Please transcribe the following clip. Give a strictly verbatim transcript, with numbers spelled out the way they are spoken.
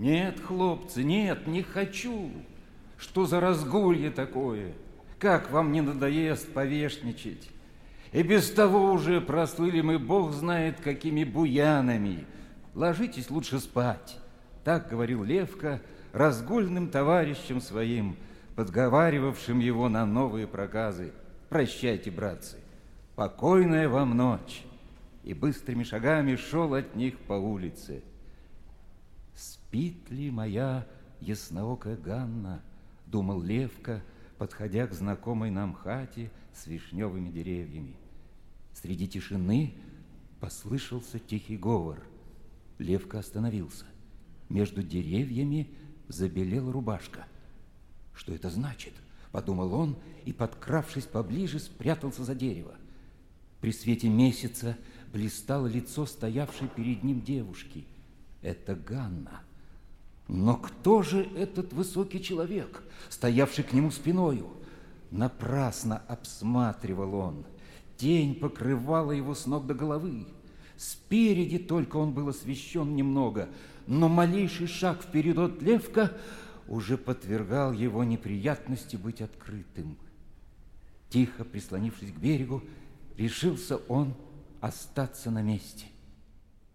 Нет, хлопцы, нет, не хочу. Что за разгулье такое? Как вам не надоест повешничать? И без того уже прослыли мы, бог знает, какими буянами. Ложитесь лучше спать. Так говорил Левка разгульным товарищам своим, подговаривавшим его на новые проказы. Прощайте, братцы, покойная вам ночь. И быстрыми шагами шел от них по улице. Спит ли моя ясноокая Ганна, думал Левка, подходя к знакомой нам хате с вишневыми деревьями. Среди тишины послышался тихий говор. Левка остановился. Между деревьями забелела рубашка. Что это значит? Подумал он и, подкравшись поближе, спрятался за дерево. При свете месяца блистало лицо стоявшей перед ним девушки. Это Ганна. Но кто же этот высокий человек, стоявший к нему спиною? Напрасно обсматривал он. Тень покрывала его с ног до головы. Спереди только он был освещен немного, но малейший шаг вперед от Левка уже подвергал его неприятности быть открытым. Тихо прислонившись к берегу, решился он остаться на месте.